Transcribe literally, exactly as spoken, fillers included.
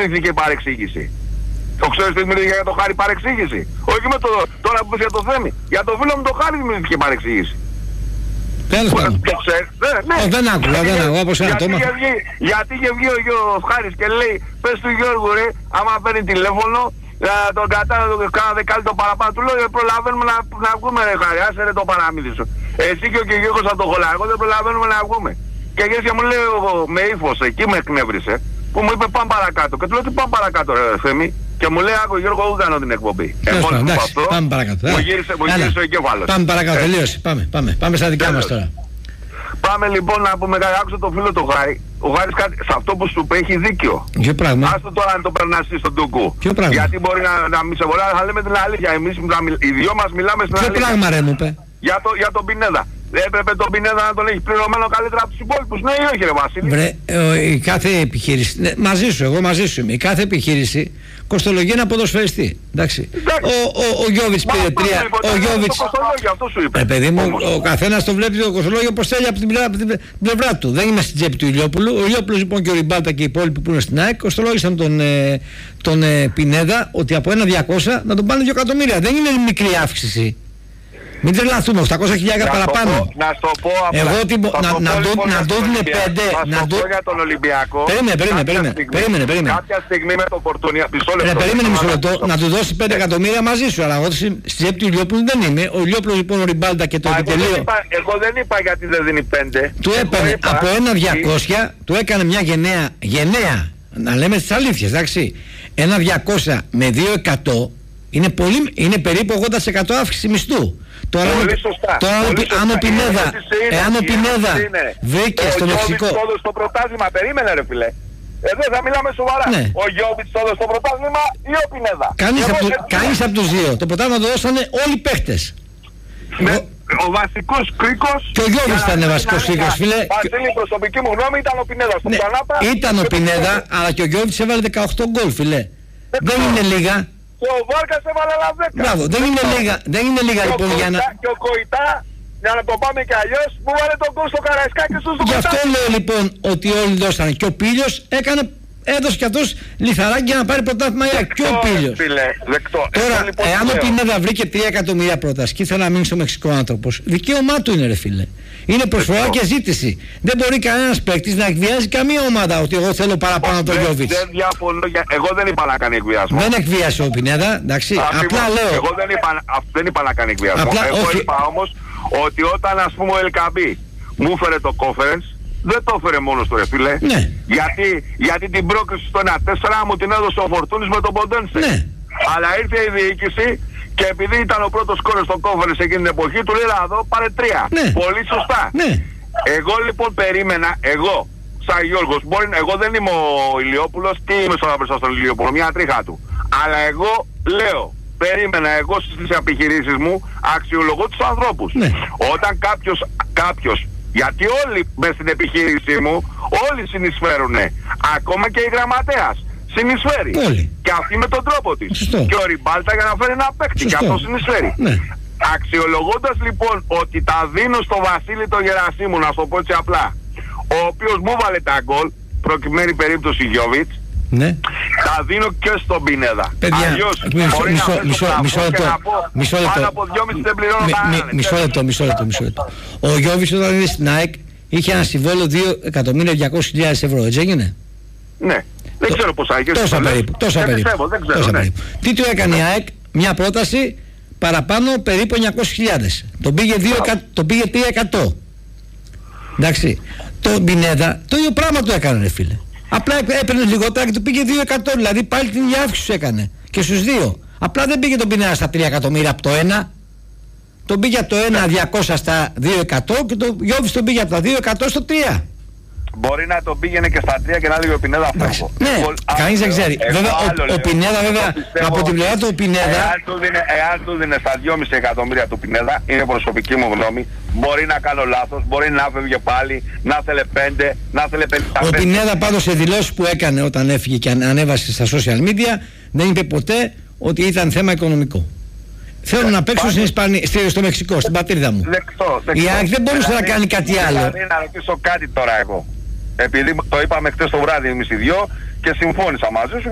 δημιουργήθηκε η παρεξήγηση? Το ξέρεις τι δημιουργήθηκε για το Χάρη παρεξήγηση? Όχι με το, τώρα που πες για το Θέμη. Για το φίλο μου το Χάρη δημιουργήθηκε παρεξήγηση. Τέλος πάντων. Το ξέρεις? Ναι. Δεν άκουγα, δεν άκουγα, όπως ένα το έμαθα. Γιατί είχε βγει ο Χάρης και λέει, πες του Γιώργου ρε, άμα παίρνει τηλέφωνο, τον κατάνα τον κάνα δεκάλυτο παραπάνω, του λέω προλαβαίνουμε να, να βγούμε ρε Χάρη, άσε ρε το παραμύθι σου. Εσύ και ο Κυριάκος από το Χολαρικό δεν προλαβαίνουμε να βγούμε. Και γεύση μου λέει με ύφος, εκεί με εκνεύρισε, που μου είπε πάμε παρακάτω. Και του λέω τι πάμε παρακάτω ρε Θέμη. Και μου λέει άκου Γιώργο, εγώ κάνω την εκπομπή. Εγώ εντάξει, πάμε παρακάτω. Μου γύρισε, μου γύρισε ο εγκέφαλος. Πάμε παρακάτω, τελείωσε. Πάμε, πάμε, πάμε στα δικά μας τώρα. Πάμε λοιπόν να πούμε κάτι, άκουσα το φίλο του Χάρη. Ο Χάρης κάτι, σε αυτό που σου είπε έχει δίκιο. Ποιο πράγμα? Άστο τώρα να το περνάς στον Τούκου. Ποιο πράγμα? Γιατί μπορεί να, να μη σε βολά, θα λέμε την αλήθεια. Εμείς οι δυο μας μιλάμε στην Ποιο αλήθεια. Ποιο πράγμα ρε μου είπε? Για, το, για τον Πινέδα. Έπρεπε τον Πινέδα να τον έχει πληρωμένο καλύτερα από τους υπόλοιπους. Ναι ή όχι ρε Βασίλη? Βρε, ε, η κάθε επιχείρηση, ναι, μαζί σου, εγώ μαζί σου είμαι. Η κάθε επιχείρηση κοστολογεί ένα ποδοσφαιριστή. Εντάξει. Εντάξει. Ο, ο, ο Γιώβιτς πήρε τρία. Ο Γιώβιτς. Ε, παιδί μου, ο, ο καθένας το βλέπει το κοστολόγιο όπως θέλει από την, από την πλευρά του. Δεν είμαι στην τσέπη του Ηλιόπουλου. Ο Ηλιόπουλος λοιπόν και ο Ριμπάλτα και οι υπόλοιποι που είναι στην ΑΕΚ κοστολόγησαν τον, ε, τον ε, Πινέδα ότι από ένα διακόσια να τον πάνε δύο εκατομμύρια. Δεν είναι μικρή αύξηση. Μην τρελαθούμε, οκτακόσια χιλιάδες παραπάνω. Να στο πω απλά. Εγώ τι, να το δίνε πέντε. Να το πω για τον Ολυμπιακό. Περίμενε, περίμενε, περίμενε, περίμενε, περίμενε. Κάποια στιγμή με το Φορτούνια, μισό λεπτό. Περίμενε μισό λεπτό, να του δώσει πέντε εκατομμύρια μαζί σου. Αλλά εγώ στη τσέπη του Ηλιόπουλου δεν είμαι. Ο Ηλιόπουλος λοιπόν ο Ριμπάλτα και το επιτελείο. Εγώ δεν είπα γιατί δεν δίνει πέντε. Του έπαιρνε από ένα διακόσια, του έκανε μια γενναία, γενναία, να λέμε τις αλήθειες, εντάξει. Ένα διακόσια με δύο εκατό είναι, πολύ, είναι περίπου ογδόντα τοις εκατό αύξηση μισθού. Τώρα, πολύ σωστά. Τώρα πολύ αν ο Πινέδα, εάν ο Πινέδα βρήκε στο Μεξικό. Ο Γιώβιτς στο πρωτάθλημα, περίμενε ρε φίλε. Εδώ θα μιλάμε σοβαρά. Ναι. Ο Γιώβιτς το στο πρωτάθλημα ή ο Πινέδα? Κανείς από, κανείς από τους δύο. Το πρωτάθλημα το δώσανε όλοι οι παίχτες. Ναι. Ο βασικός κρίκος. Και ο Γιώβιτς ήταν βασικός κρίκος, φίλε. Βασίλη, η προσωπική μου γνώμη ήταν ο Πινέδα. Ναι, ήταν ο Πινέδα, αλλά και ο Γιώβιτς έβαλε δεκαοκτώ γκολ, φίλε. Δεν είναι λίγα. Και ο Βάρκας έβαλε άλλα δέκα. Μπράβο, δεν είναι λίγα, δεν είναι λίγα λοιπόν για να... Και ο Κοϊτά, για να το πάμε και αλλιώς, μου βάλε τον γκολ στο Καραϊσκάκι στο Κοϊτά. Γι' αυτό λέω λοιπόν ότι όλοι δώσανε. Και ο Πίλιος έκανε, έδωσε κι αυτός λιθαράκι για να πάρει πρωτάθλημα. Και ο Πίλιος. Τώρα, λοιπόν, εάν ο Πινέδα βρήκε τρία εκατομμύρια πρόταση και ήθελε να μείνει στο Μεξικό άνθρωπος, δικαίωμά του είναι ρε φίλε. Είναι προσφορά και ζήτηση. Δεν μπορεί κανένας παίκτης να εκβιάζει καμία ομάδα ότι εγώ θέλω παραπάνω από τον Γιώβιτς. Δεν διαφωνώ, εγώ δεν είπα να κάνει εκβιασμό. Δεν εκβίασε ο Πινέδα, εντάξει. Απλά λέω. Εγώ δεν είπα, δεν είπα να κάνει εκβιασμό. Απλά, εγώ όχι. είπα όμως ότι όταν ας πούμε ο Ελκαμπή μου έφερε το conference, δεν το έφερε μόνος του ρε φίλε. Ναι. Γιατί, γιατί την πρόκριση στο ένα τέσσερα μου την έδωσε ο Φορτούνης με τον Ποντένσε. Ναι. Αλλά ήρθε η διοίκηση και επειδή ήταν ο πρώτος σκόρερ στο conference εκείνη την εποχή, του λέει εδώ πάρε τρία. Ναι. Πολύ σωστά. Ναι. Εγώ λοιπόν περίμενα, εγώ σαν Γιώργος, μπορεί, εγώ δεν είμαι ο Ηλιόπουλος, τι είμαι στον απέστω στον Ηλιόπουλο, μια τρίχα του. Αλλά εγώ λέω, περίμενα εγώ στις επιχειρήσεις μου, αξιολογώ τους ανθρώπους. Ναι. Όταν κάποιος, κάποιος, γιατί όλοι μες στην επιχείρησή μου, όλοι συνεισφέρουνε, ακόμα και η γραμματέας συνεισφέρει. Όλοι. Και αυτή με τον τρόπο της. Σωστό. Και ο Ριμπάλτα για να φέρει ένα παίκτη, και αυτό συνεισφέρει. Ναι. Αξιολογώντας λοιπόν ότι τα δίνω στο Βασίλη τον Γερασίμου, να σου το πω έτσι απλά, ο οποίος μου βάλε τα γκολ, προκειμένη περίπτωση Γιώβιτς, ναι. τα δίνω και στον Πινέδα. Παιδιά, αλλιώς μισό, μπορεί μισό, να μισό, μισό λεπτό, μισό λεπτό. πάνω από δυόμισι δεν πληρώνω μι, κανέναν. μι, μισό λεπτό, μισό λεπτό, μισό λεπτό. Ο Γιώβιτς όταν είναι στην ΑΕΚ είχε ένα συμβόλαιο δύο εκατομμύρια διακόσιες χιλιάδες ευρώ, έτσι έγινε? Ναι. Δεν Το, ξέρω πόσα είχε. Τόσα περίπου. Τόσα δεν περίπου. Πιστεύω, δεν ξέρω, τόσα ναι. περίπου. Τι του έκανε η ΑΕΚ? Μια πρόταση παραπάνω περίπου εννιακόσιες χιλιάδες. Τον πήγε, το πήγε τρία εκατό. Εντάξει. Το Πινέδα το ίδιο πράγμα το έκανε ρε φίλε. Απλά έπαιρνε λιγότερα και του πήγε δύο εκατό. Δηλαδή πάλι την ίδια αύξηση σου έκανε. Και στους δύο. Απλά δεν πήγε τον Πινέδα στα τρία εκατομμύρια από το ένα. Τον πήγε από το ένα διακόσια στα δύο εκατό και το Γιώβιτς τον πήγε από τα δύο εκατό στο τρία. Μπορεί να το πήγαινε και στα τρία και να λέγει ο Πινέδα φεύγω. Ναι, κανείς δεν ξέρει. Βέβαια, ο, ο Πινέδα, βέβαια, από την πλευρά του Πινέδα... Εάν του δίνε, εάν του δίνε στα δυόμισι εκατομμύρια του Πινέδα, είναι προσωπική μου γνώμη, μπορεί να κάνω λάθος, μπορεί να φεύγε πάλι, να θέλε πέντε, να θέλε πενήντα πέντε. Ο Πινέδα πάντως σε δηλώσεις που έκανε όταν έφυγε και ανέβασε στα social media, δεν είπε ποτέ ότι ήταν θέμα οικονομικό. Θέλω να παίξω στην Ισπανία, στο Μεξικό, στην πατρίδα μου. Δεκτό, Η ΑΕΚ δεν μπορούσε δηλαδή, να κάνει κάτι άλλο. Δηλαδή να ρωτήσω κάτι τώρα εγώ. Επειδή το είπαμε χτες το βράδυ εμείς οι δυο και συμφώνησα μαζί σου.